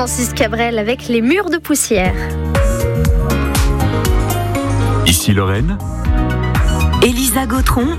Francis Cabrel avec les murs de poussière. Ici Lorraine. Elisa Gautron.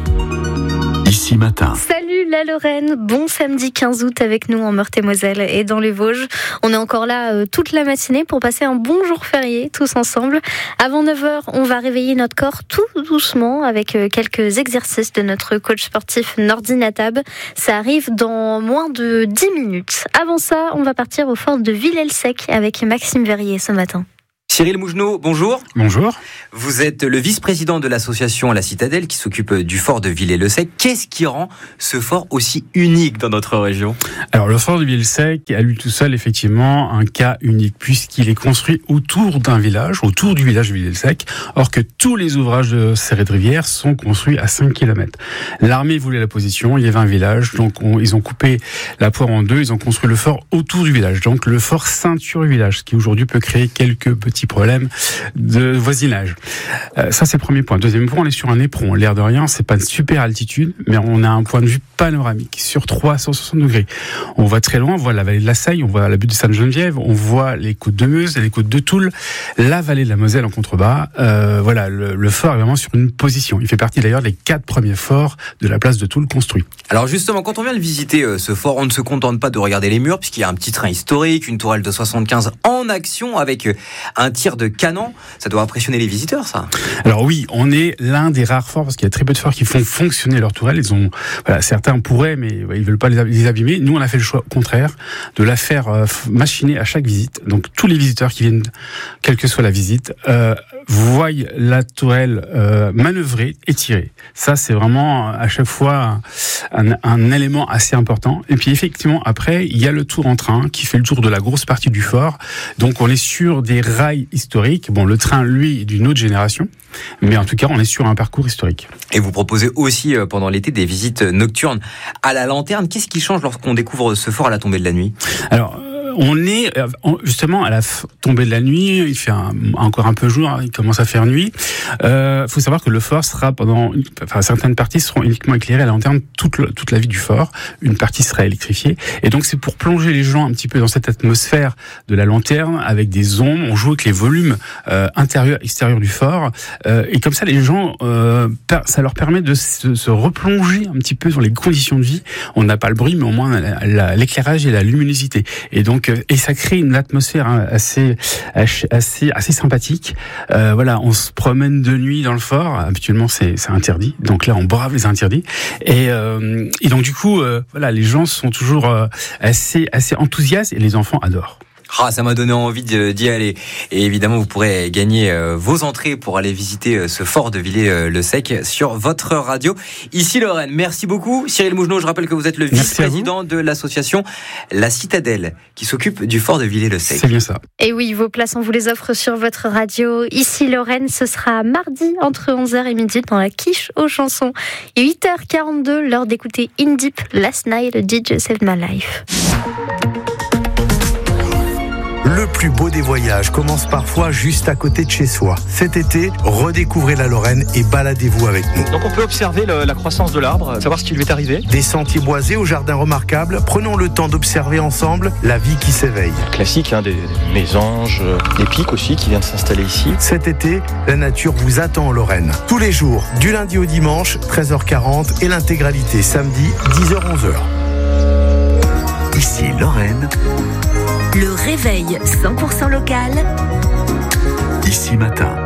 Ici Matin. Salut la Lorraine, bon samedi 15 août avec nous en Meurthe-et-Moselle et dans les Vosges. On est encore là toute la matinée pour passer un bon jour férié tous ensemble. Avant 9h, on va réveiller notre corps tout doucement avec quelques exercices de notre coach sportif Nordi Natab. Ça arrive dans moins de 10 minutes. Avant ça, on va partir au fort de Villers-le-Sec avec Maxime Verrier ce matin. Cyril Mougenot, bonjour. Bonjour. Vous êtes le vice-président de l'association La Citadelle qui s'occupe du fort de Villers-le-Sec. Qu'est-ce qui rend ce fort aussi unique dans notre région ? Alors le fort de Villers-le-Sec est à lui tout seul effectivement un cas unique puisqu'il est construit autour d'un village, autour du village de Villers-le-Sec, or que tous les ouvrages de Serré de Rivière sont construits à 5 km. L'armée voulait la position, il y avait un village, donc ils ont coupé la poire en deux, ils ont construit le fort autour du village, donc le fort ceinture du village, ce qui aujourd'hui peut créer quelques petits problèmes de voisinage. Ça, c'est le premier point. Deuxième point, on est sur un éperon. L'air de rien, c'est pas une super altitude, mais on a un point de vue panoramique sur 360 degrés. On voit très loin, on voit la vallée de la Seille, on voit la butte de Sainte-Geneviève, on voit les côtes de Meuse, les côtes de Toul, la vallée de la Moselle en contrebas. Voilà, le fort est vraiment sur une position. Il fait partie d'ailleurs des 4 premiers forts de la place de Toul construits. Alors justement, quand on vient de visiter ce fort, on ne se contente pas de regarder les murs, puisqu'il y a un petit train historique, une tourelle de 75 en action avec un tir de canon. Ça doit impressionner les visiteurs, ça. Alors oui, on est l'un des rares forts, parce qu'il y a très peu de forts qui font fonctionner leur tourelle. Certains pourraient, mais ils veulent pas les abîmer. Nous, on a fait le choix contraire de la faire machiner à chaque visite. Donc tous les visiteurs qui viennent, quelle que soit la visite, voient la tourelle manœuvrer et tirer. Ça, c'est vraiment à chaque fois un élément assez important. Et puis effectivement, après, il y a le tour en train qui fait le tour de la grosse partie du fort. Donc on est sur des rails historiques. Bon, le train, lui, est d'une autre génération, mais en tout cas, on est sur un parcours historique. Et vous proposez aussi pendant l'été des visites nocturnes à la lanterne. Qu'est-ce qui change lorsqu'on découvre ce fort à la tombée de la nuit ? Alors, on est justement à la tombée de la nuit, il fait encore un peu jour, il commence à faire nuit. Faut savoir que le fort sera certaines parties seront uniquement éclairées à la lanterne toute la vie du fort. Une partie sera électrifiée. Et donc c'est pour plonger les gens un petit peu dans cette atmosphère de la lanterne avec des ombres. On joue avec les volumes intérieurs, extérieurs du fort. Et comme ça, les gens, ça leur permet de se replonger un petit peu dans les conditions de vie. On n'a pas le bruit, mais au moins l'éclairage et la luminosité. Et ça crée une atmosphère assez sympathique. Voilà, on se promène de nuit dans le fort. Habituellement, c'est interdit. Donc là, on brave les interdits. Et donc du coup, voilà, les gens sont toujours assez enthousiastes et les enfants adorent. Ah, ça m'a donné envie d'y aller. Et évidemment, vous pourrez gagner vos entrées pour aller visiter ce fort de Villers-le-Sec sur votre radio. Ici Lorraine, merci beaucoup. Cyril Mougenot, je rappelle que vous êtes le vice-président de l'association La Citadelle qui s'occupe du fort de Villers-le-Sec. C'est bien ça. Et oui, vos places, on vous les offre sur votre radio. Ici Lorraine, ce sera mardi entre 11h et midi dans la quiche aux chansons. Et 8h42, l'heure d'écouter In Deep, Last Night, DJ Saved My Life. Le plus beau des voyages commence parfois juste à côté de chez soi. Cet été, redécouvrez la Lorraine et baladez-vous avec nous. Donc on peut observer la croissance de l'arbre, savoir ce qui lui est arrivé. Des sentiers boisés au jardin remarquable, prenons le temps d'observer ensemble la vie qui s'éveille. Classique, des mésanges, des pics aussi qui viennent s'installer ici. Cet été, la nature vous attend en Lorraine. Tous les jours, du lundi au dimanche, 13h40 et l'intégralité samedi, 10h-11h. Ici Lorraine. Le réveil 100% local. Ici Matin.